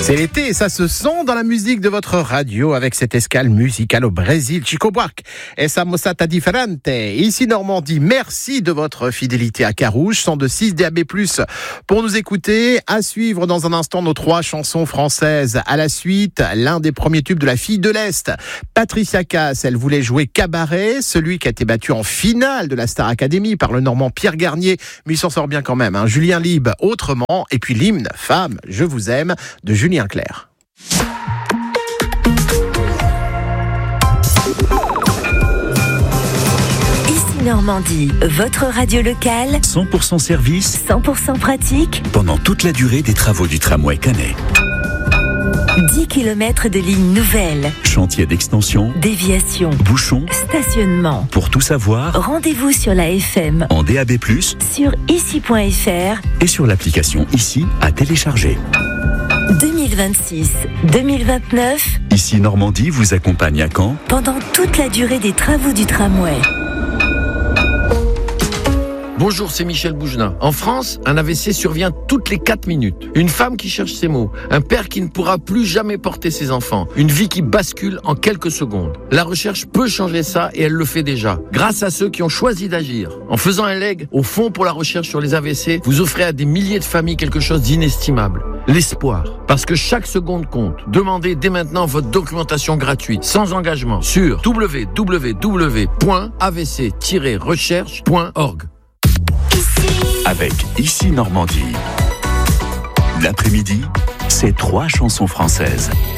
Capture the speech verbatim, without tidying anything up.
C'est l'été et ça se sent dans la musique de votre radio avec cette escale musicale au Brésil. Chico Buarque, essa moçata diferente. Ici Normandie, merci de votre fidélité à Carouge, cent deux virgule six D A B plus, pour nous écouter. À suivre dans un instant nos trois chansons françaises. À la suite, l'un des premiers tubes de la fille de l'Est, Patricia Cass. Elle voulait jouer Cabaret, celui qui a été battu en finale de la Star Academy par le Normand Pierre Garnier, mais il s'en sort bien quand même, hein. Julien Lieb, Autrement, et puis l'hymne Femme, je vous aime, de Julien Clerc. Ici Normandie, votre radio locale, cent pour cent service, cent pour cent pratique, pendant toute la durée des travaux du tramway Canet. dix kilomètres de lignes nouvelles, Chantier d'extension, déviation, bouchons, stationnement. pour tout savoir, Rendez-vous sur la F M, en D A B plus, sur ici point F R. et sur l'application Ici à télécharger. deux mille vingt-six deux mille vingt-neuf, Ici Normandie vous accompagne à Caen pendant toute la durée des travaux du tramway. Bonjour, c'est Michel Bougenat. En France, un A V C survient toutes les quatre minutes. Une femme qui cherche ses mots, un père qui ne pourra plus jamais porter ses enfants, une vie qui bascule en quelques secondes. La recherche peut changer ça et elle le fait déjà, grâce à ceux qui ont choisi d'agir. En faisant un leg au Fonds pour la recherche sur les A V C, vous offrez à des milliers de familles quelque chose d'inestimable. L'espoir. Parce que chaque seconde compte. Demandez dès maintenant votre documentation gratuite, sans engagement, sur w w w point a v c tiret recherche point org. avec Ici Normandie. L'après-midi, c'est trois chansons françaises.